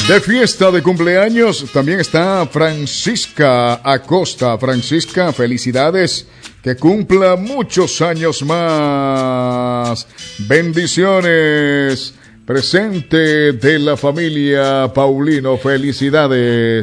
De fiesta de cumpleaños también está Francisca Acosta. Francisca, felicidades. Que cumpla muchos años más. Bendiciones. Presente de la familia Paulino. Felicidades.